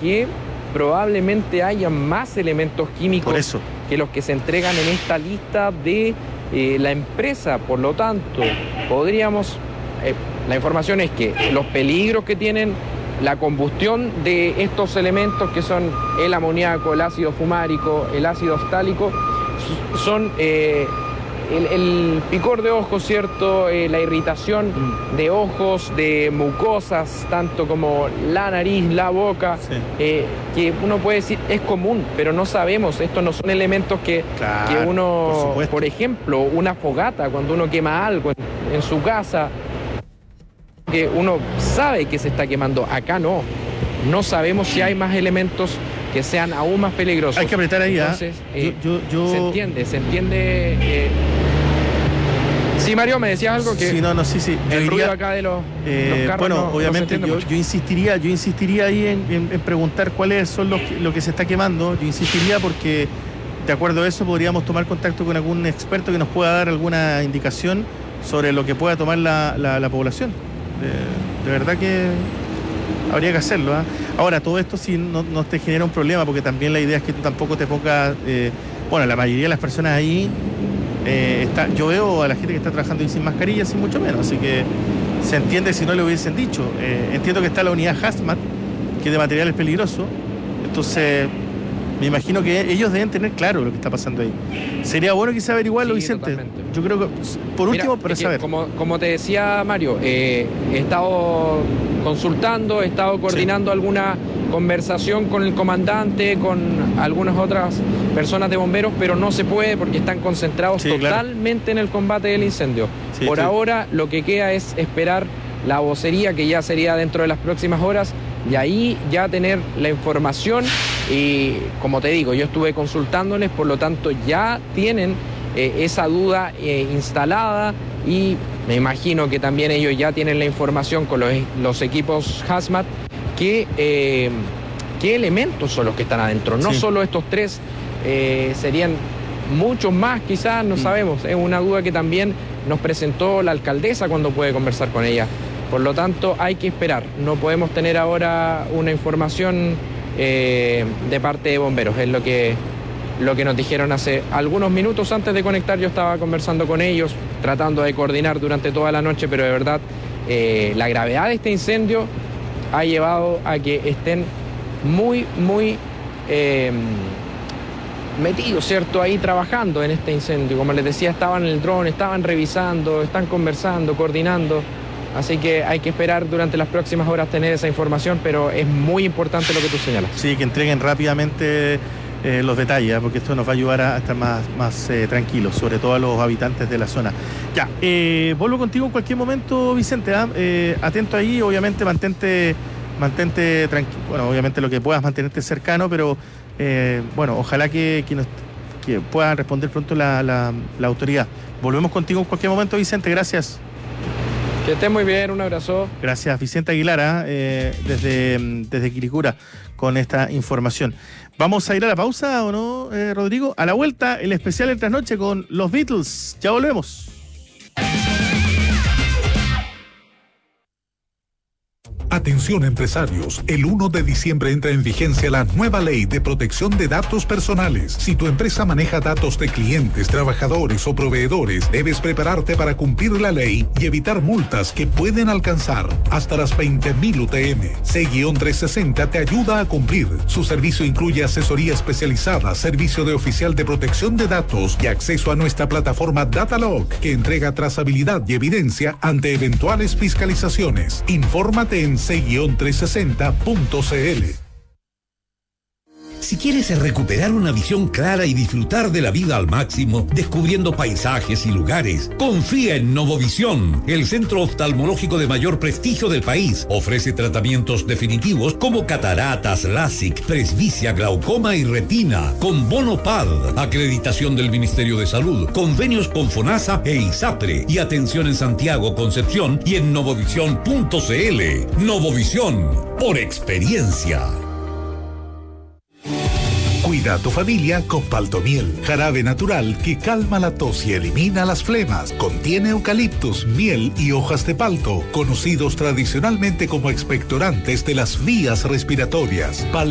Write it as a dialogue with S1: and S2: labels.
S1: que probablemente haya más elementos químicos que los que se entregan en esta lista de la empresa. Por lo tanto, podríamos... la información es que los peligros que tienen la combustión de estos elementos, que son el amoníaco, el ácido fumárico, el ácido ftálico, son el picor de ojos, ¿cierto? La irritación de ojos, de mucosas, tanto como la nariz, la boca, que uno puede decir es común, pero no sabemos. Estos no son elementos que uno, por ejemplo, una fogata, cuando uno quema algo en su casa, que uno sabe que se está quemando. Acá no sabemos si hay más elementos que sean aún más peligrosos.
S2: Hay que apretar ahí.
S1: Entonces, se entiende. Sí, Mario, me decías algo que...
S2: Sí.
S1: El ruido acá de los carros.
S2: Bueno, obviamente yo insistiría ahí en preguntar cuáles son lo que se está quemando. Yo insistiría porque, de acuerdo a eso, podríamos tomar contacto con algún experto que nos pueda dar alguna indicación sobre lo que pueda tomar la población. De verdad que habría que hacerlo. Ahora, todo esto sí no te genera un problema, porque también la idea es que tú tampoco te pongas... la mayoría de las personas ahí... yo veo a la gente que está trabajando ahí sin mascarilla, sin mucho menos, así que se entiende si no le hubiesen dicho. Entiendo que está la unidad Hazmat, que es de materiales peligrosos, entonces me imagino que ellos deben tener claro lo que está pasando ahí. Sería bueno quizá averiguarlo, Vicente. Totalmente. Yo creo que, por último, para saber.
S1: Como te decía Mario, he estado consultando, he estado coordinando alguna conversación con el comandante, con algunas otras personas de bomberos, pero no se puede porque están concentrados totalmente en el combate del incendio. Por ahora lo que queda es esperar la vocería, que ya sería dentro de las próximas horas, y ahí ya tener la información. Y como te digo, yo estuve consultándoles, por lo tanto ya tienen esa duda instalada, y me imagino que también ellos ya tienen la información con los equipos Hazmat, qué elementos son los que están adentro. No solo estos tres, serían muchos más quizás, no sabemos. Es una duda que también nos presentó la alcaldesa cuando pude conversar con ella. Por lo tanto, hay que esperar. No podemos tener ahora una información de parte de bomberos. Es lo que nos dijeron hace algunos minutos antes de conectar. Yo estaba conversando con ellos, tratando de coordinar durante toda la noche, pero de verdad la gravedad de este incendio ha llevado a que estén muy metidos, ¿cierto?, ahí trabajando en este incendio. Como les decía, estaban en el dron, estaban revisando, están conversando, coordinando. Así que hay que esperar durante las próximas horas tener esa información, pero es muy importante lo que tú señalas.
S2: Sí, que entreguen rápidamente los detalles, porque esto nos va a ayudar a estar más tranquilos, sobre todo a los habitantes de la zona. Ya, vuelvo contigo en cualquier momento, Vicente. Atento ahí, obviamente mantente tranquilo. Bueno, obviamente lo que puedas, mantenerte cercano, pero ojalá que puedan responder pronto la autoridad. Volvemos contigo en cualquier momento, Vicente. Gracias.
S1: Que estés muy bien, un abrazo.
S2: Gracias, Vicente Aguilar, desde Quilicura, con esta información. ¿Vamos a ir a la pausa o no, Rodrigo? A la vuelta, el especial en Trasnoche con los Beatles. Ya volvemos.
S3: Atención empresarios, el 1 de diciembre entra en vigencia la nueva ley de protección de datos personales. Si tu empresa maneja datos de clientes, trabajadores o proveedores, debes prepararte para cumplir la ley y evitar multas que pueden alcanzar hasta las 20.000 UTM. C-360 te ayuda a cumplir. Su servicio incluye asesoría especializada, servicio de oficial de protección de datos y acceso a nuestra plataforma Datalog, que entrega trazabilidad y evidencia ante eventuales fiscalizaciones. Infórmate en c-360.cl.
S4: Si quieres recuperar una visión clara y disfrutar de la vida al máximo, descubriendo paisajes y lugares, confía en Novovisión, el centro oftalmológico de mayor prestigio del país. Ofrece tratamientos definitivos como cataratas, LASIK, presbicia, glaucoma y retina, con bono PAD, acreditación del Ministerio de Salud, convenios con FONASA e ISAPRE, y atención en Santiago, Concepción y en novovisión.cl. Novovisión, por experiencia.
S3: Cuida a tu familia con Paltomiel, jarabe natural que calma la tos y elimina las flemas. Contiene eucaliptus, miel y hojas de palto, conocidos tradicionalmente como expectorantes de las vías respiratorias.